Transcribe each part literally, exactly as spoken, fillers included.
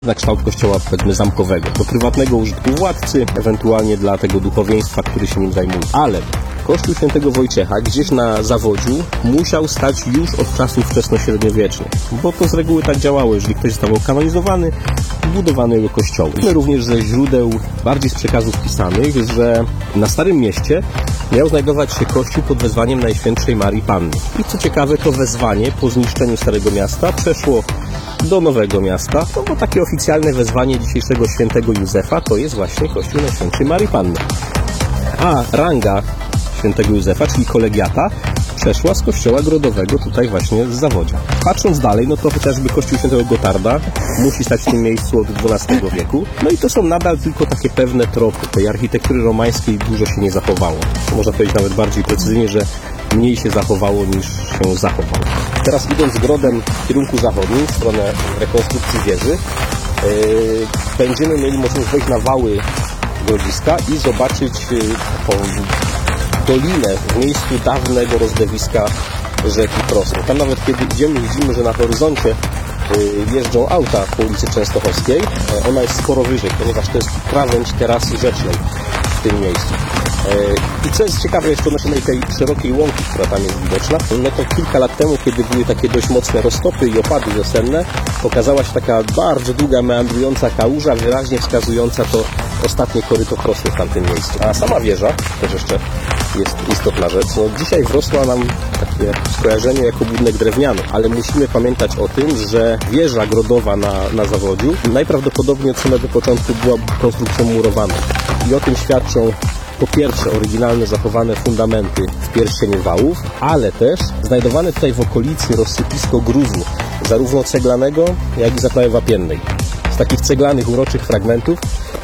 na kształt kościoła, powiedzmy, zamkowego, do prywatnego użytku władcy, ewentualnie dla tego duchowieństwa, który się nim zajmuje. Ale kościół świętego Wojciecha gdzieś na Zawodziu musiał stać już od czasów wczesnośredniowiecznych, bo to z reguły tak działało. Jeżeli ktoś został kanonizowany, budowano jego kościoły. My również ze źródeł, bardziej z przekazów pisanych, że na Starym Mieście miał znajdować się kościół pod wezwaniem Najświętszej Marii Panny. I co ciekawe, to wezwanie po zniszczeniu Starego Miasta przeszło do Nowego Miasta, no bo takie oficjalne wezwanie dzisiejszego świętego Józefa to jest właśnie kościół Najświętszej Marii Panny. A ranga świętego Józefa, czyli kolegiata, przeszła z kościoła grodowego tutaj właśnie z Zawodzia. Patrząc dalej, no to chociażby kościół świętego Gotarda musi stać w tym miejscu od dwunastego wieku. No i to są nadal tylko takie pewne tropy. Tej architektury romańskiej dużo się nie zachowało. To można powiedzieć nawet bardziej precyzyjnie, że mniej się zachowało niż się zachowało. Teraz idąc grodem w kierunku zachodnim, w stronę rekonstrukcji wieży, yy, będziemy mieli możliwość wejść na wały grodziska i zobaczyć yy, taką dolinę w miejscu dawnego rozlewiska rzeki Prosnej. Tam nawet kiedy idziemy, widzimy, że na horyzoncie yy, jeżdżą auta po ulicy Częstochowskiej. Yy, ona jest sporo wyżej, ponieważ to jest krawędź terasy rzecznej w tym miejscu. I co jest ciekawe jeszcze odnośnie tej szerokiej łąki, która tam jest widoczna, no to kilka lat temu, kiedy były takie dość mocne roztopy i opady wiosenne, pokazała się taka bardzo długa, meandrująca kałuża, wyraźnie wskazująca to ostatnie koryto Prosnej w tamtym miejscu. A sama wieża, też jeszcze jest istotna rzecz, no dzisiaj wrosła nam takie skojarzenie jako budynek drewniany, ale musimy pamiętać o tym, że wieża grodowa na, na Zawodziu najprawdopodobniej od samego początku była konstrukcją murowaną. I o tym świadczą po pierwsze oryginalne zachowane fundamenty w pierścieniu wałów, ale też znajdowane tutaj w okolicy rozsypisko gruzu, zarówno ceglanego, jak i zaplawy wapiennej. Z takich ceglanych, uroczych fragmentów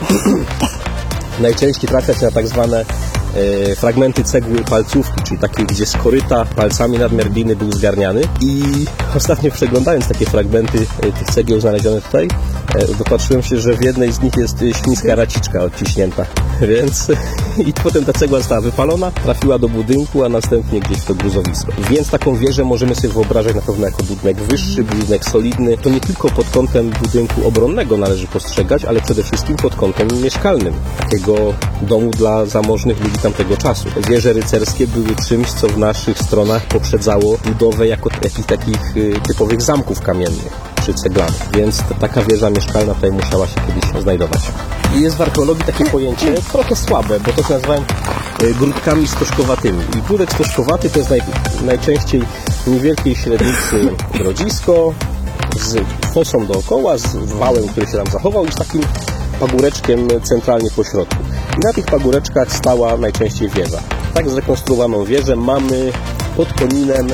najczęściej trafia się na tak zwane e, fragmenty cegły palcówki, czyli takie, gdzie z koryta palcami nadmiar gliny był zgarniany. I ostatnio przeglądając takie fragmenty e, tych cegieł znalezionych tutaj, e, dopatrzyłem się, że w jednej z nich jest świńska raciczka odciśnięta. Więc i potem ta cegła została wypalona, trafiła do budynku, a następnie gdzieś w to gruzowisko. Więc taką wieżę możemy sobie wyobrażać na pewno jako budynek wyższy, budynek solidny. To nie tylko pod kątem budynku obronnego należy postrzegać, ale przede wszystkim pod kątem mieszkalnym. Takiego domu dla zamożnych ludzi tamtego czasu. Wieże rycerskie były czymś, co w naszych stronach poprzedzało budowę jako jakichś takich y, typowych zamków kamiennych czy ceglanych. Więc ta, taka wieża mieszkalna tutaj musiała się kiedyś znajdować. I jest w archeologii takie pojęcie trochę słabe, bo to się nazywają grudkami stożkowatymi. I grudek stożkowaty to jest naj, najczęściej niewielkiej średnicy grodzisko z fosą dookoła, z wałem, który się tam zachował i z takim pagóreczkiem centralnie po środku. I na tych pagóreczkach stała najczęściej wieża. Tak zrekonstruowaną wieżę mamy pod Koninem,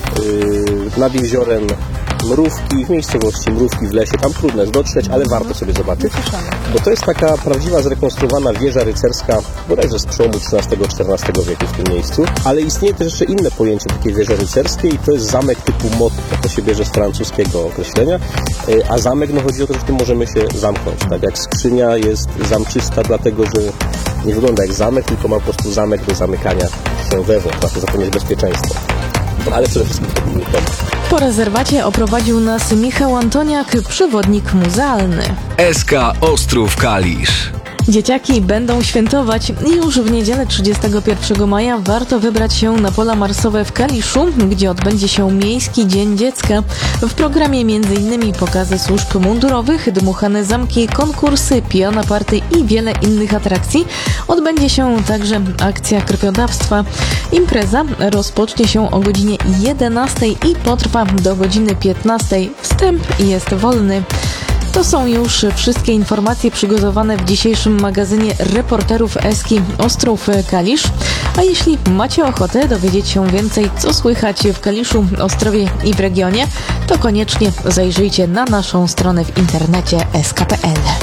yy, nad jeziorem Mrówki, w miejscowości Mrówki w lesie. Tam trudno jest dotrzeć, ale warto sobie zobaczyć. Bo to jest taka prawdziwa, zrekonstruowana wieża rycerska, bodajże z przełomu trzynastego czternastego wieku w tym miejscu. Ale istnieje też jeszcze inne pojęcie takiej wieży rycerskiej i to jest zamek typu motto. To się bierze z francuskiego określenia. A zamek, no chodzi o to, że w tym możemy się zamknąć. Tak jak skrzynia jest zamczysta, dlatego że nie wygląda jak zamek, tylko ma po prostu zamek do zamykania się wewnątrz. Warto zapewniać bezpieczeństwo. Ale przede wszystkim to był dom. Po rezerwacie oprowadził nas Michał Antoniak, przewodnik muzealny. S K Ostrów Kalisz. Dzieciaki będą świętować i już w niedzielę trzydziestego pierwszego maja warto wybrać się na pola marsowe w Kaliszu, gdzie odbędzie się Miejski Dzień Dziecka. W programie m.in. pokazy służb mundurowych, dmuchane zamki, konkursy, piano party i wiele innych atrakcji. Odbędzie się także akcja krwiodawstwa. Impreza rozpocznie się o godzinie jedenastej i potrwa do godziny piętnastej. Wstęp jest wolny. To są już wszystkie informacje przygotowane w dzisiejszym magazynie reporterów Eski Ostrów Kalisz. A jeśli macie ochotę dowiedzieć się więcej, co słychać w Kaliszu, Ostrowie i w regionie, to koniecznie zajrzyjcie na naszą stronę w internecie s k kropka p l.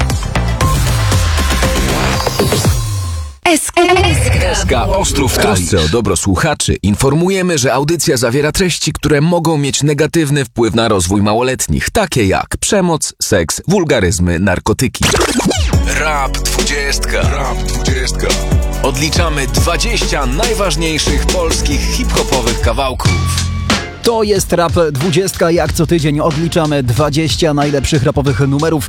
S K Ostrów Kalisz. W trosce o dobro słuchaczy informujemy, że audycja zawiera treści, które mogą mieć negatywny wpływ na rozwój małoletnich, takie jak przemoc, seks, wulgaryzmy, narkotyki. Rap dwudziestka. Rap dwudziestka. Odliczamy dwadzieścia najważniejszych polskich hip-hopowych kawałków. To jest Rap dwudziestka. Jak co tydzień odliczamy dwadzieścia najlepszych rapowych numerów